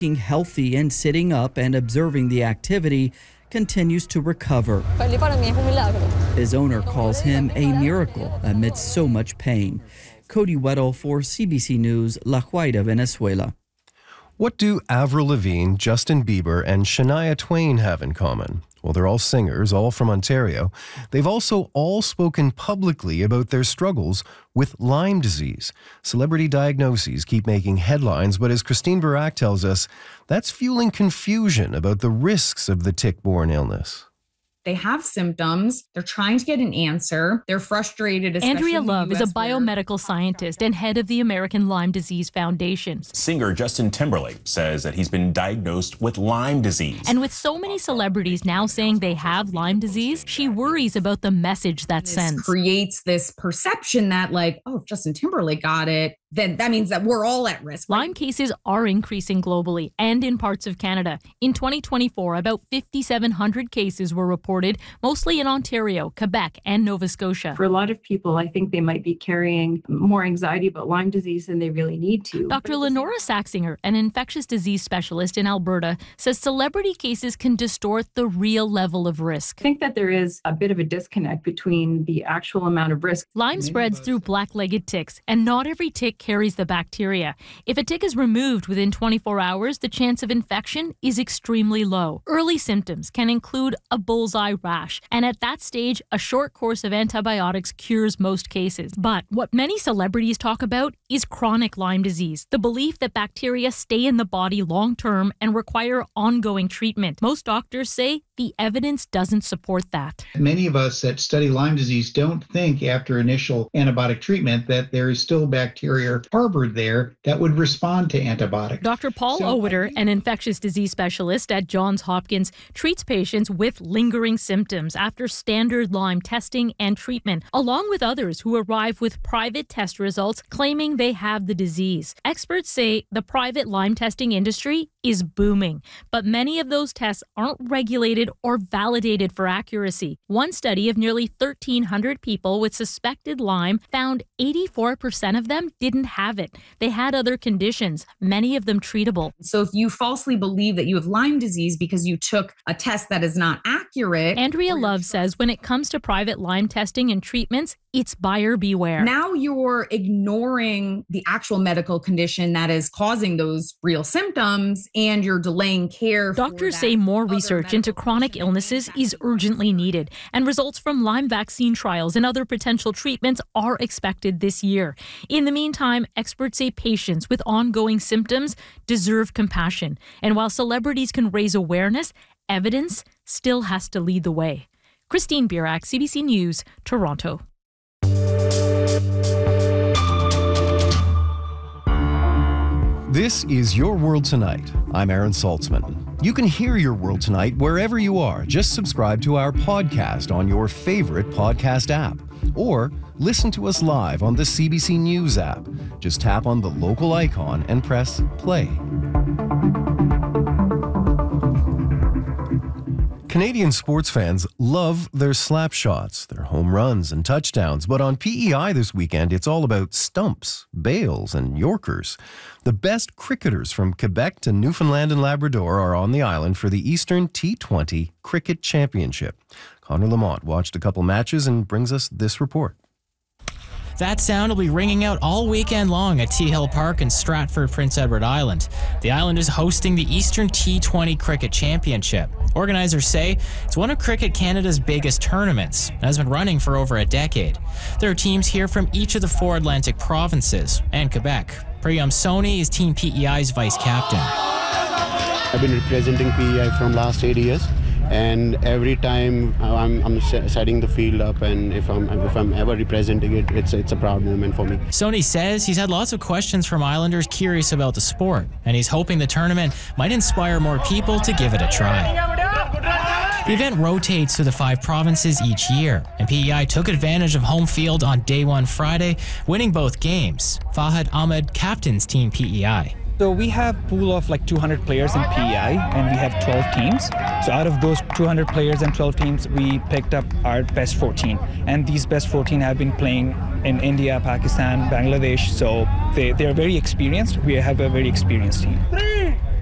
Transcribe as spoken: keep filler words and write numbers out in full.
Being healthy and sitting up and observing the activity, continues to recover. His owner calls him a miracle amidst so much pain. Cody Weddle for C B C News, La Guaira, Venezuela. What do Avril Lavigne, Justin Bieber, and Shania Twain have in common? Well, they're all singers, all from Ontario. They've also all spoken publicly about their struggles with Lyme disease. Celebrity diagnoses keep making headlines, but as Christine Burak tells us, that's fueling confusion about the risks of the tick-borne illness. They have symptoms. They're trying to get an answer. They're frustrated. Andrea Love is a biomedical scientist and head of the American Lyme Disease Foundation. Singer Justin Timberlake says that he's been diagnosed with Lyme disease. And with so many celebrities now saying they have Lyme disease, she worries about the message that this sends. Creates this perception that, like, oh, if Justin Timberlake got it, then that means that we're all at risk. Lyme cases are increasing globally and in parts of Canada. In twenty twenty-four, about five thousand seven hundred cases were reported, mostly in Ontario, Quebec, and Nova Scotia. For a lot of people, I think they might be carrying more anxiety about Lyme disease than they really need to. Doctor Lenora Saxinger, an infectious disease specialist in Alberta, says celebrity cases can distort the real level of risk. I think that there is a bit of a disconnect between the actual amount of risk. Lyme spreads through black-legged ticks, and not every tick carries the bacteria. If a tick is removed within twenty-four hours, the chance of infection is extremely low. Early symptoms can include a bullseye rash, and at that stage, a short course of antibiotics cures most cases. But what many celebrities talk about is chronic Lyme disease, the belief that bacteria stay in the body long-term and require ongoing treatment. Most doctors say the evidence doesn't support that. Many of us that study Lyme disease don't think after initial antibiotic treatment that there is still bacteria harbored there that would respond to antibiotics. Doctor Paul So, Owitter, an infectious disease specialist at Johns Hopkins, treats patients with lingering symptoms after standard Lyme testing and treatment, along with others who arrive with private test results claiming they have the disease. Experts say the private Lyme testing industry is booming, but many of those tests aren't regulated or validated for accuracy. One study of nearly thirteen hundred people with suspected Lyme found eighty-four percent of them didn't have it. They had other conditions, many of them treatable. So if you falsely believe that you have Lyme disease because you took a test that is not accurate. Andrea Love says when it comes to private Lyme testing and treatments, it's buyer beware. Now you're ignoring the actual medical condition that is causing those real symptoms, and you're delaying care. Doctors say more research into chronic illnesses is urgently needed, and results from Lyme vaccine trials and other potential treatments are expected this year. In the meantime, experts say patients with ongoing symptoms deserve compassion. And while celebrities can raise awareness, evidence still has to lead the way. Christine Burak, C B C News, Toronto. This is Your World Tonight. I'm Aaron Saltzman. You can hear Your World Tonight wherever you are. Just subscribe to our podcast on your favorite podcast app. Or listen to us live on the C B C News app. Just tap on the local icon and press play. Canadian sports fans love their slap shots, their home runs and touchdowns, but on P E I this weekend, it's all about stumps, bails, and Yorkers. The best cricketers from Quebec to Newfoundland and Labrador are on the island for the Eastern T twenty Cricket Championship. Connor Lamont watched a couple matches and brings us this report. That sound will be ringing out all weekend long at T Hill Park in Stratford, Prince Edward Island. The island is hosting the Eastern T twenty Cricket Championship. Organizers say it's one of Cricket Canada's biggest tournaments and has been running for over a decade. There are teams here from each of the four Atlantic provinces and Quebec. Priyam Soni is Team P E I's vice captain. I've been representing P E I from last eight years. And every time I'm, I'm setting the field up, and if I'm if I'm ever representing it, it's it's a proud moment for me. Sony says he's had lots of questions from Islanders curious about the sport, and he's hoping the tournament might inspire more people to give it a try. The event rotates through the five provinces each year, and P E I took advantage of home field on day one Friday, winning both games. Fahad Ahmed captains Team P E I. So we have a pool of like two hundred players in P E I, and we have twelve teams. So out of those two hundred players and twelve teams, we picked up our best fourteen. And these best fourteen have been playing in India, Pakistan, Bangladesh. So they, they're very experienced. We have a very experienced team.